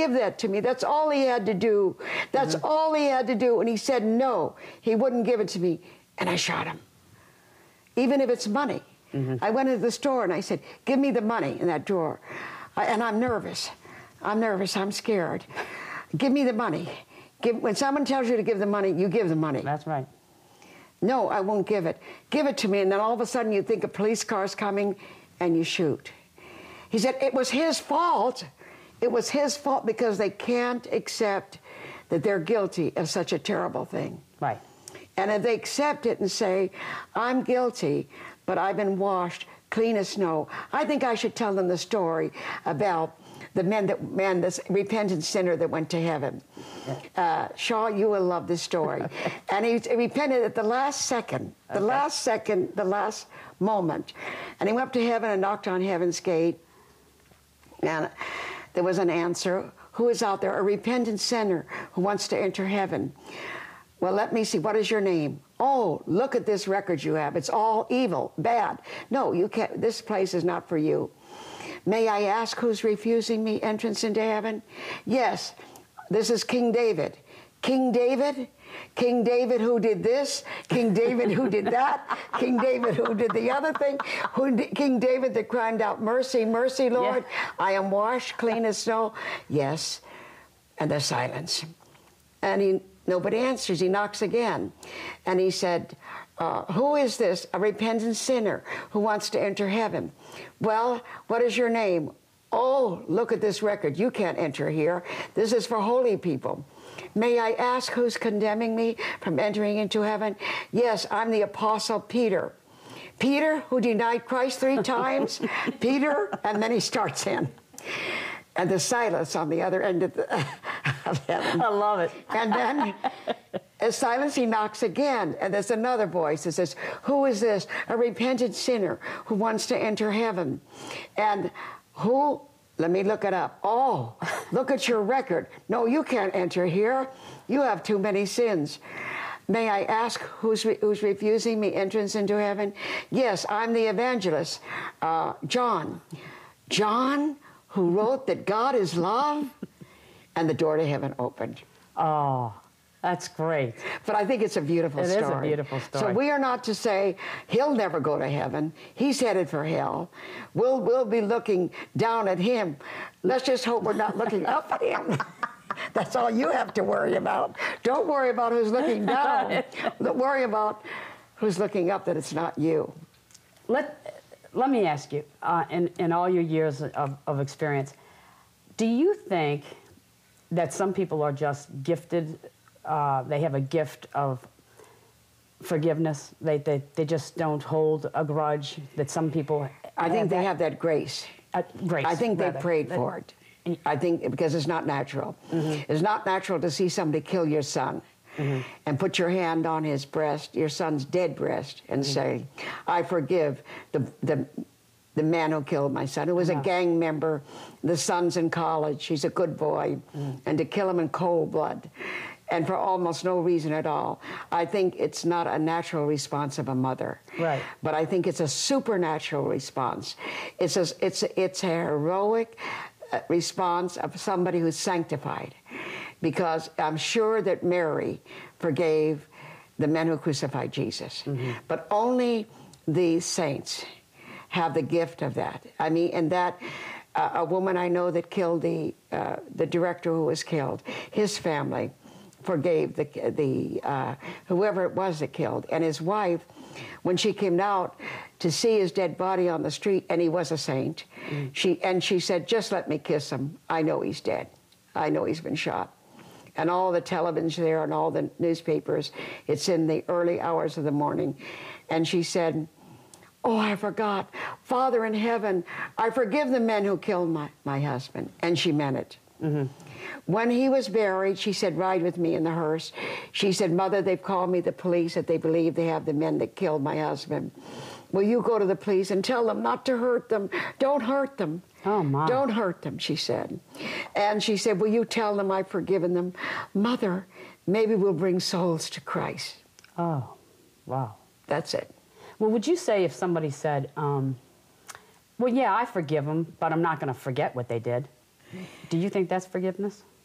give that to me. That's all he had to do. That's all he had to do. And he said no, he wouldn't give it to me. And I shot him. Even if it's money. I went into the store and I said, give me the money in that drawer. And I'm nervous. I'm scared. Give me the money. When someone tells you to give the money, you give the money. That's right. No, I won't give it. Give it to me. And then all of a sudden you think a police car's coming and you shoot. He said it was his fault. It was his fault because they can't accept that they're guilty of such a terrible thing. Right. And if they accept it and say, I'm guilty, but I've been washed clean as snow, I think I should tell them the story about the this repentant sinner that went to heaven. Shaw, you will love this story. And he repented at the last second, the last moment. And he went up to heaven and knocked on heaven's gate. And there was an answer. Who is out there? A repentant sinner who wants to enter heaven. Well, let me see. What is your name? Oh, look at this record you have. It's all evil, bad. No, you can't. This place is not for you. May I ask who's refusing me entrance into heaven? Yes, this is King David. King David? King David who did this, King David who did that, King David who did the other thing, King David that cried out, mercy, mercy, Lord. Yeah. I am washed clean as snow. Yes. And there's silence. And nobody answers. He knocks again. And he said, who is this? A repentant sinner who wants to enter heaven. Well, what is your name? Oh, look at this record. You can't enter here. This is for holy people. May I ask who's condemning me from entering into heaven? Yes, I'm the Apostle Peter. Peter, who denied Christ 3 times. Peter, and then he starts in. And the silence on the other end of heaven. I love it. And then, as silence, he knocks again. And there's another voice that says, who is this? A repentant sinner who wants to enter heaven. And who? Let me look it up. Oh, look at your record. No, you can't enter here. You have too many sins. May I ask who's refusing me entrance into heaven? Yes, I'm the evangelist, John. John, who wrote that God is love, and the door to heaven opened. Oh, that's great. But I think it's a beautiful story. It is a beautiful story. So we are not to say, he'll never go to heaven. He's headed for hell. We'll be looking down at him. Let's just hope we're not looking up at him. That's all you have to worry about. Don't worry about who's looking down. Worry about who's looking up, that it's not you. Let me ask you, in all your years of experience, do you think that some people are just gifted, they have a gift of forgiveness, they just don't hold a grudge, that some people... I think they have that grace. Grace, I think they prayed for it. I think because it's not natural. It's not natural to see somebody kill your son and put your hand on his breast, your son's dead breast, and say, I forgive the man who killed my son, who was a gang member. The son's in college. He's a good boy. And to kill him in cold blood, and for almost no reason at all. I think it's not a natural response of a mother. Right. But I think it's a supernatural response. It's a heroic response of somebody who's sanctified. Because I'm sure that Mary forgave the men who crucified Jesus. But only the saints have the gift of that. I mean, and that a woman I know that killed the director who was killed, his family forgave whoever it was that killed. And his wife, when she came out to see his dead body on the street, and he was a saint, she said, just let me kiss him. I know he's dead. I know he's been shot. And all the television there and all the newspapers, it's in the early hours of the morning. And she said, oh, I forgot. Father in heaven, I forgive the men who killed my husband. And she meant it. When he was buried, she said, ride with me in the hearse. She said, Mother, they've called me the police that they believe they have the men that killed my husband. Will you go to the police and tell them not to hurt them? Don't hurt them. Oh, Mom. Don't hurt them, she said. And she said, will you tell them I've forgiven them? Mother, maybe we'll bring souls to Christ. Oh, wow. That's it. Well, would you say if somebody said, well, yeah, I forgive them, but I'm not going to forget what they did? Do you think that's forgiveness?